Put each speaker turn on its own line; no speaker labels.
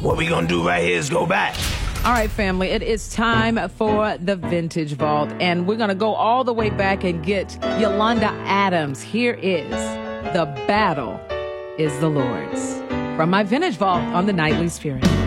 what we gonna do right here is go back.
All right, family, it is time for the Vintage Vault, and we're going to go all the way back and get Yolanda Adams. Here is The Battle is the Lord's from my Vintage Vault on the Nightly Spirit.